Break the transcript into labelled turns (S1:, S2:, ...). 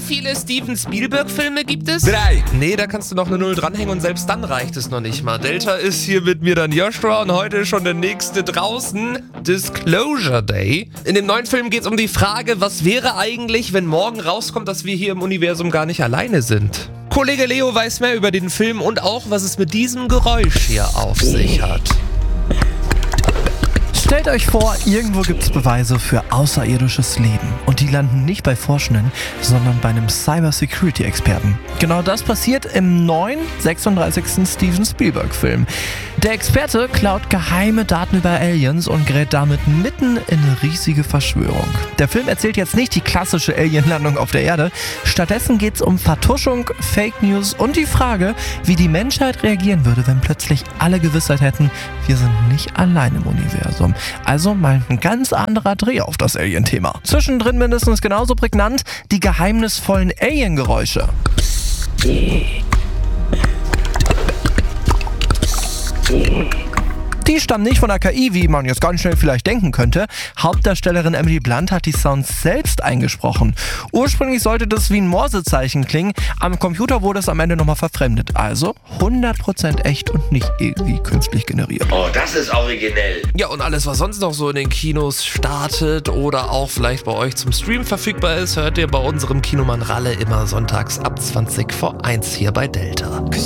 S1: viele Steven Spielberg-Filme gibt es?
S2: 3.
S1: Nee, da kannst du noch eine 0 dranhängen und selbst dann reicht es noch nicht mal. Delta ist hier mit mir dann Joshua und heute ist schon der nächste draußen. Disclosure Day. In dem neuen Film geht es um die Frage, was wäre eigentlich, wenn morgen rauskommt, dass wir hier im Universum gar nicht alleine sind. Kollege Leo weiß mehr über den Film und auch, was es mit diesem Geräusch hier auf sich hat.
S3: Stellt euch vor, irgendwo gibt es Beweise für außerirdisches Leben und die landen nicht bei Forschenden, sondern bei einem Cyber-Security-Experten. Genau das passiert im neuen 36. Steven Spielberg-Film. Der Experte klaut geheime Daten über Aliens und gerät damit mitten in eine riesige Verschwörung. Der Film erzählt jetzt nicht die klassische Alien-Landung auf der Erde, stattdessen geht es um Vertuschung, Fake News und die Frage, wie die Menschheit reagieren würde, wenn plötzlich alle Gewissheit hätten, wir sind nicht allein im Universum. Also mal ein ganz anderer Dreh auf das Alien-Thema. Zwischendrin mindestens genauso prägnant die geheimnisvollen Alien-Geräusche. Die stammen nicht von der KI, wie man jetzt ganz schnell vielleicht denken könnte. Hauptdarstellerin Emily Blunt hat die Sounds selbst eingesprochen. Ursprünglich sollte das wie ein Morsezeichen klingen, am Computer wurde es am Ende nochmal verfremdet. Also 100% echt und nicht irgendwie künstlich generiert.
S2: Oh, das ist originell.
S1: Ja, und alles, was sonst noch so in den Kinos startet oder auch vielleicht bei euch zum Stream verfügbar ist, hört ihr bei unserem Kinomann Ralle immer sonntags ab 20 vor 1 hier bei Delta.